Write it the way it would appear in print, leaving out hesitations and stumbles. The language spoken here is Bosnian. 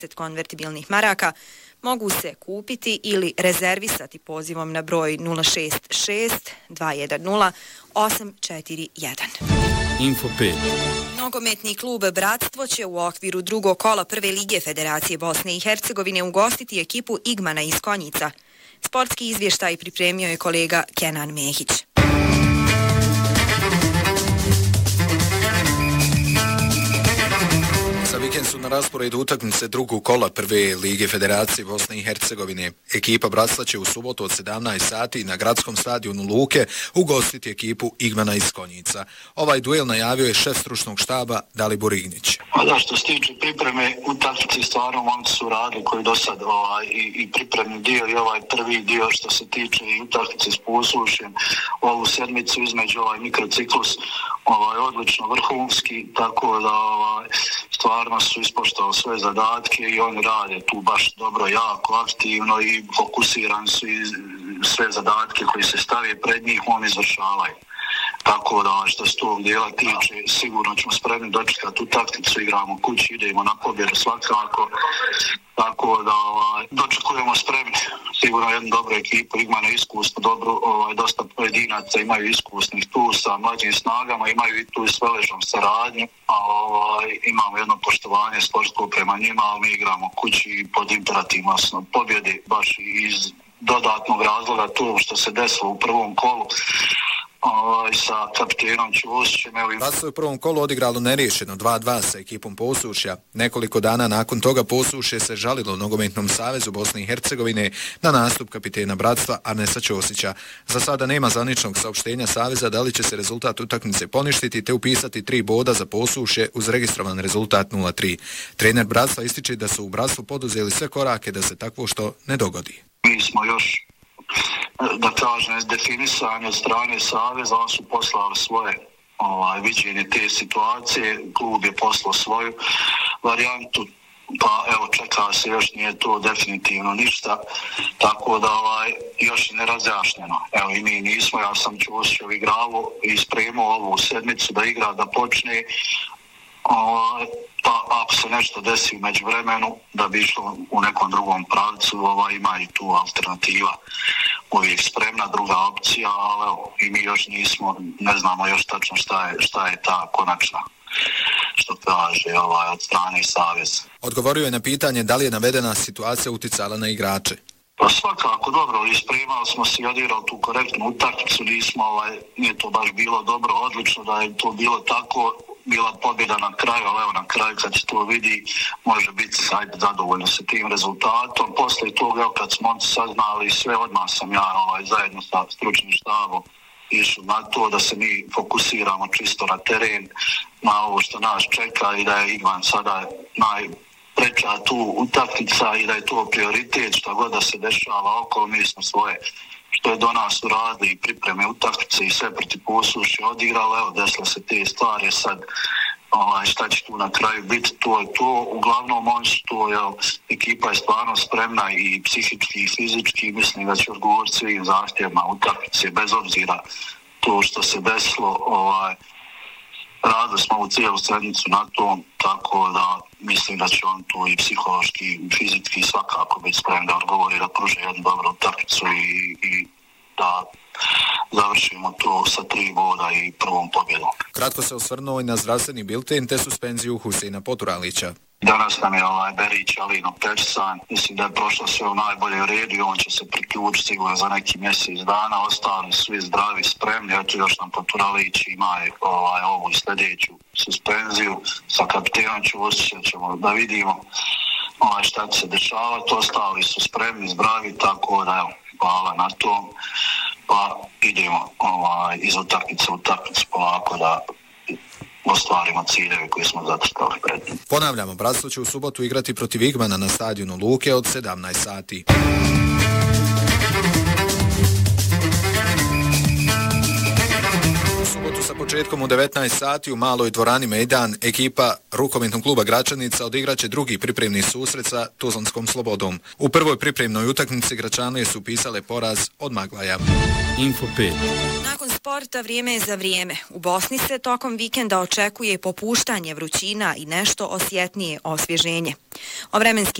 konvertibilnih maraka mogu se kupiti ili rezervisati pozivom na broj 066 210 841. Info 5. Nogometni klub Bratstvo će u okviru drugog kola Prve lige Federacije Bosne i Hercegovine ugostiti ekipu Igmana iz Konjica. Sportski izvještaj pripremio je kolega Kenan Mehić. Za vikend su na rasporedu utakmice drugog kola Prve lige Federacije Bosne i Hercegovine. Ekipa Bratstva će u subotu od 17 sati na gradskom stadionu Luke ugostiti ekipu Igmana iz Konjica. Ovaj duel najavio je šef stručnog štaba Dalibor Ignić. Da, što se tiče pripreme utakmice, stvarno momci su radili koji do sad i pripremni dio i ovaj prvi dio što se tiče i utakmice s Posušjem, ovu sedmicu između mikrociklus odlično vrhunski, tako da stvarno su ispoštovali svoje zadatke i oni rade tu baš dobro, jako aktivno i fokusirani su i sve zadatke koji se stave pred njih oni izvršavaju. Tako da što se tog dijela tiče, sigurno ćemo spremni dočekati utakmicu, igramo kući, idemo na pobjedu svakako. Tako da dočekujemo spremni. Sigurno jednu dobru ekipu, Igmana iskusno, dosta pojedinaca imaju iskusnih tu sa mlađim snagama, imaju i tu s Veležom saradnju, imamo jedno poštovanje sportsko prema njima, ali mi igramo kući pod imperativnom pobjede, baš iz dodatnog razloga to što se desilo u prvom kolu. Sa kapitenom Ćosićem. Bratstvo je u prvom kolu odigralo neriješeno 2-2 sa ekipom Posušja. Nekoliko dana nakon toga Posušje se žalilo Nogometnom savezu Bosne i Hercegovine na nastup kapitena Bratstva Arnesa Ćosića. Za sada nema zvaničnog saopštenja saveza da li će se rezultat utakmice poništiti te upisati 3 boda za Posušje uz registrovan rezultat 0-3. Trener Bratstva ističe da su u Bratstvu poduzeli sve korake da se takvo što ne dogodi. Mi smo još da kažem, definisanje od strane saveza, oni su poslali svoje viđenje te situacije, klub je poslao svoju varijantu, pa evo čeka se, još nije to definitivno ništa, tako da još je nerazjašnjeno. Evo i mi nismo, ja sam Ćosićev igrao i spremao ovu sedmicu da igra, da počne, pa ako se nešto desi u međuvremenu da bi išlo u nekom drugom pravcu, ima i tu alternativa uvijek spremna, druga opcija, ali evo, i mi još nismo, ne znamo još tačno šta je ta konačna, što kaže od strane saveza. Odgovorio je na pitanje da li je navedena situacija uticala na igrače. Pa svakako, dobro, ispremali smo se i odigrali tu korektnu utakmicu, nije to baš bilo dobro, odlično da je to bilo tako, bila pobjeda na kraju, ali evo na kraju kad se to vidi može biti zadovoljno sa tim rezultatom. Posle toga kad smo saznali sve, odmah sam ja zajedno sa stručnim štabom išao na to da se mi fokusiramo čisto na teren, na ovo što nas čeka i da je Igman sada najpreča tu utakmica i da je to prioritet, što god da se dešava okolo, mi smo svoje što je do nas uradili pripreme utakmice i sve protiv Posušja odigrali, evo desilo se te stvari, sad šta će tu na kraju biti, to je to. Uglavnom oni su to, ekipa je stvarno spremna i psihički i fizički, mislim da će odgovoriti svim zahtjevima utakmice, bez obzira to što se desilo, radili smo u cijelu sedmicu na tom, tako da mislim da će on tu i psihološki i fizički svakako biti spreman da odgovori, da pruže jednu dobru utakmicu i da završimo to sa 3 boda i prvom pobjedom. Kratko se osvrnuo i na zdravstveni bilten te suspenziju Huseina Poturalića. Danas nam je Berić Alino Persan, mislim da je prošlo sve u najbolje redu i on će se priključiti sigurno za neki mjesec dana, ostali svi zdravi, spremni, eto još nam Poturalić ima ovu i sljedeću suspenziju sa kapitenom Ćosićem, ćemo da vidimo šta će se dešavati, ostali su spremni, zdravi, tako da hvala na tom, pa idemo iz utakmice u utakmicu polako da ostvarimo ciljeve koje smo zacrtali pred njim. Ponavljamo, Bratstvo će u subotu igrati protiv Igmana na stadionu Luke od 17 sati. U subotu sa Početkom u 19 sati u maloj dvorani Mejdan ekipa rukometnog kluba Gračanica odigraće drugi pripremni susret sa Tuzlanskom Slobodom. U prvoj pripremnoj utakmici Gračanije su pisale poraz od Maglaja. Info 5. Nakon sporta vrijeme je za vrijeme. U Bosni se tokom vikenda očekuje popuštanje vrućina i nešto osjetnije osvježenje. O vremenskim